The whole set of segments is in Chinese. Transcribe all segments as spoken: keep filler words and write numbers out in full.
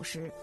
导师。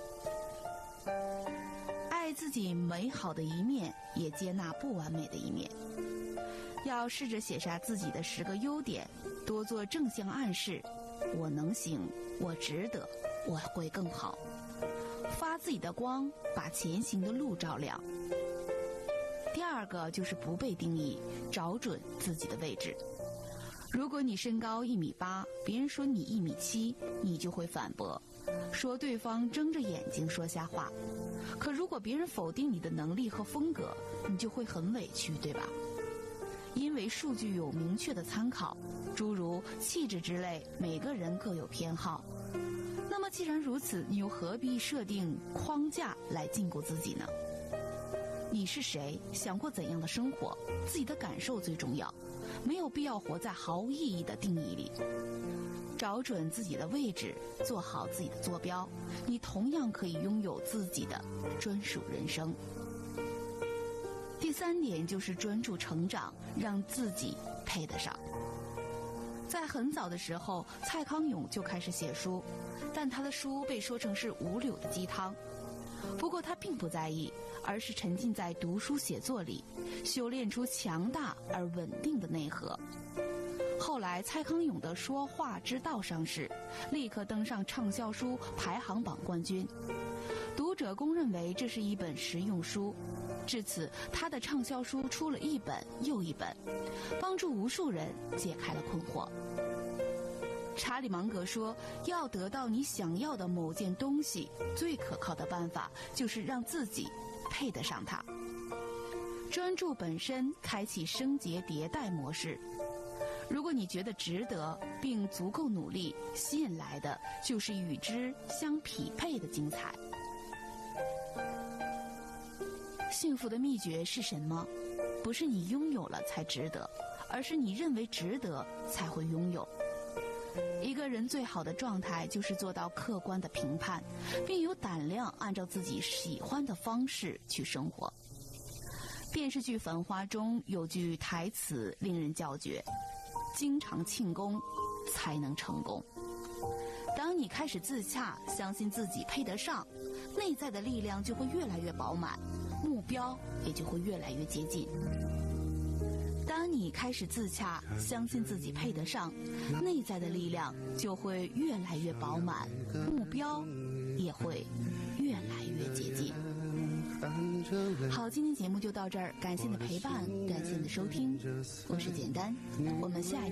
爱自己美好的一面，也接纳不完美的一面。要试着写下自己的十个优点，多做正向暗示，我能行，我值得，我会更好。发自己的光，把前行的路照亮。第二个就是不被定义，找准自己的位置。如果你身高一米八，别人说你一米七，你就会反驳，说对方睁着眼睛说瞎话。可如果别人否定你的能力和风格，你就会很委屈，对吧？因为数据有明确的参考，诸如气质之类，每个人各有偏好。那么既然如此，你又何必设定框架来禁锢自己呢？你是谁？想过怎样的生活？自己的感受最重要，没有必要活在毫无意义的定义里。找准自己的位置，做好自己的坐标，你同样可以拥有自己的专属人生。第三点就是专注成长，让自己配得上。在很早的时候，蔡康永就开始写书，但他的书被说成是五柳的鸡汤。不过他并不在意，而是沉浸在读书写作里，修炼出强大而稳定的内核。后来蔡康永的《说话之道》上市，立刻登上畅销书排行榜冠军，读者公认为这是一本实用书。至此，他的畅销书出了一本又一本，帮助无数人解开了困惑。查理芒格说，要得到你想要的某件东西，最可靠的办法就是让自己配得上它。专注本身，开启升级迭代模式。如果你觉得值得并足够努力，吸引来的就是与之相匹配的精彩。幸福的秘诀是什么？不是你拥有了才值得，而是你认为值得才会拥有。一个人最好的状态就是做到客观的评判，并有胆量按照自己喜欢的方式去生活。电视剧《繁花》中有句台词令人叫绝：经常庆功才能成功。当你开始自洽，相信自己配得上，内在的力量就会越来越饱满，目标也就会越来越接近。当你开始自洽，相信自己配得上，内在的力量就会越来越饱满，目标也会越来越接近。好，今天节目就到这儿，感谢你的陪伴，感谢你的收听，我是简单，我们下一